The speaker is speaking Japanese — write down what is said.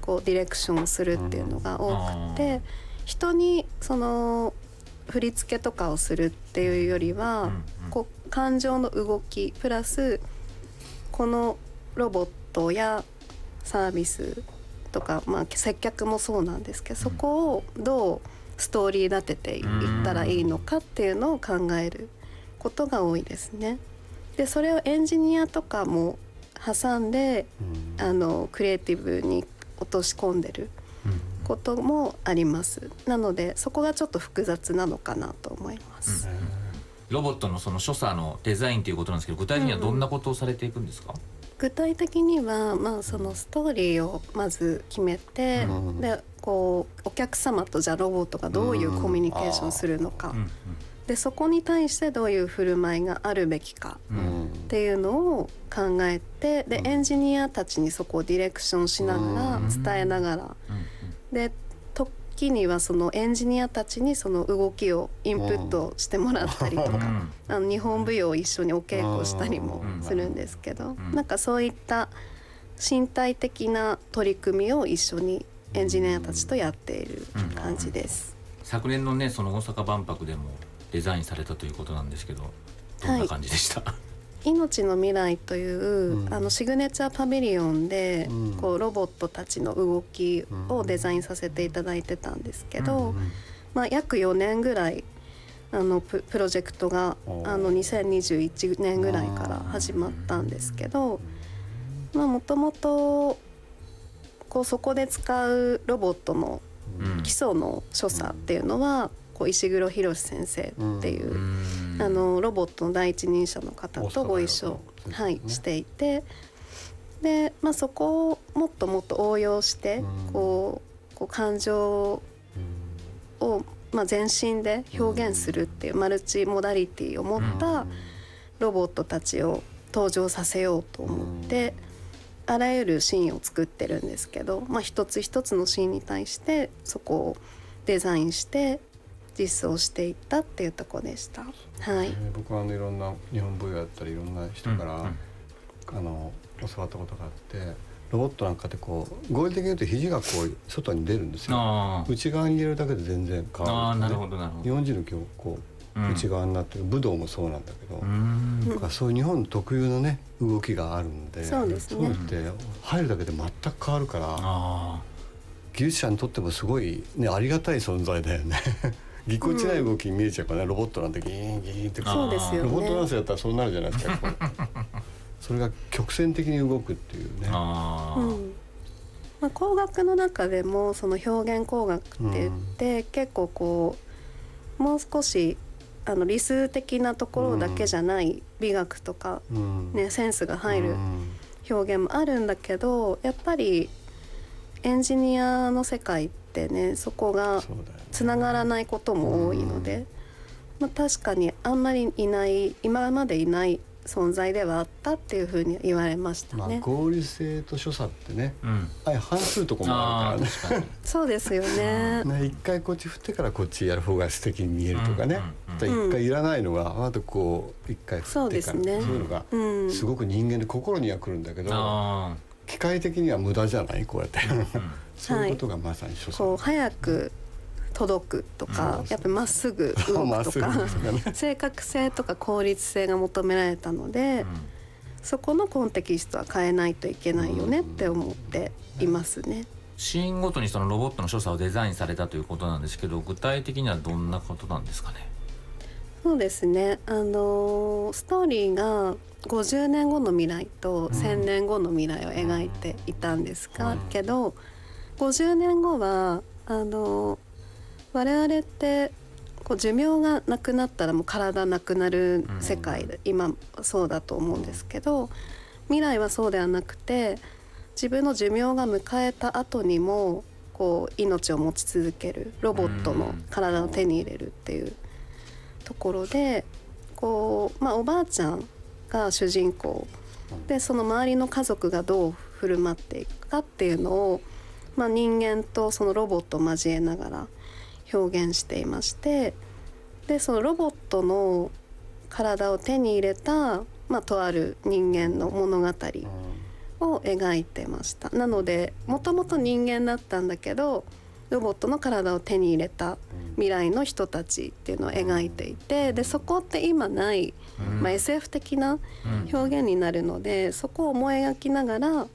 こうディレクションをするっていうのが多くて、人にその振り付けとかをするっていうよりは、こう感情の動きプラスこのロボットやサービスとか、接客もそうなんですけど、そこをどうストーリー立てていったらいいのかっていうのを考えることが多いですね。でそれをエンジニアとかも挟んで、クリエイティブに落とし込んでることもあります。なのでそこがちょっと複雑なのかなと思います。 ロボットのその所作のデザインということなんですけど、具体的にはどんなことをされていくんですか？ 具体的には、そのストーリーをまず決めて、でこうお客様とじゃあロボットがどういうコミュニケーションするのか、でそこに対してどういう振る舞いがあるべきかっていうのを考えて、でエンジニアたちにそこをディレクションしながら伝えながら、で時にはそのエンジニアたちにその動きをインプットしてもらったりとか、日本舞踊を一緒にお稽古したりもするんですけど、なんかそういった身体的な取り組みを一緒にエンジニアたちとやっている感じです。 昨年のね、その大阪万博でもデザインされたということなんですけど、どんな感じでした？ 命の未来という、シグネチャーパビリオンで、こうロボットたちの動きをデザインさせていただいてたんですけど、約4年ぐらいプロジェクトが2021年ぐらいから始まったんですけど、もともとそこで使うロボットの基礎の所作っていうのは、石黒博先生っていうロボットの第一人者の方とご一緒、していて、で、そこをもっともっと応用して、こう感情を、全身で表現するっていうマルチモダリティを持ったロボットたちを登場させようと思って、あらゆるシーンを作ってるんですけど、一つ一つのシーンに対してそこをデザインして実装していったっていうところでした。 僕はいろんな日本舞踊やったりいろんな人から、教わったことがあって、ロボットなんかって合理的に言うと肘が外に出るんですよ。内側に入れるだけで全然変わるんですね。日本人の今日内側になってる武道もそうなんだけど、そういう日本特有のね動きがあるんで、 そうですね、 そういうのって入るだけで全く変わるから、技術者にとってもすごい、ありがたい存在だよね。ぎこちない動きに見えちゃうからね、ロボットなんてギーンギーンって、 そうですよね、 ロボットダンスやったらそうなるじゃないですか。それが曲線的に動くっていうね。 工学の中でもその表現工学って言って、結構もう少し理数的なところだけじゃない美学とか、センスが入る表現もあるんだけど、やっぱりエンジニアの世界ってね、そこがつながらないことも多いので、確かにあんまり今までいない存在ではあったっていうふうに言われましたね。 合理性と所作ってね、半数とこもあるからね。 そうですよね。 一回こっち振ってからこっちやる方が素敵に見えるとかね、一回いらないのがあと一回振ってから、そういうのがすごく人間で心にはくるんだけど、機械的には無駄じゃない、こうやって。そういうことがまさに所作。 早く届くとか、やっぱりまっすぐ動くとか、正確性とか効率性が求められたので、そこのコンテキストは変えないといけないよねって思っていますね。 シーンごとにそのロボットの所作をデザインされたということなんですけど、具体的にはどんなことなんですかね？ そうですね、ストーリーが50年後の未来と1000年後の未来を描いていたんですけど、50年後は我々って寿命がなくなったらもう体なくなる世界で、今そうだと思うんですけど、未来はそうではなくて、自分の寿命が迎えた後にも命を持ち続けるロボットの体を手に入れるっていうところで、おばあちゃんが主人公で、その周りの家族がどう振る舞っていくかっていうのを、人間とそのロボットを交えながら表現していまして、でそのロボットの体を手に入れた、とある人間の物語を描いてました。なのでもともと人間だったんだけどロボットの体を手に入れた未来の人たちっていうのを描いていて、でそこって今ない、SF 的な表現になるので、そこを思い描きながら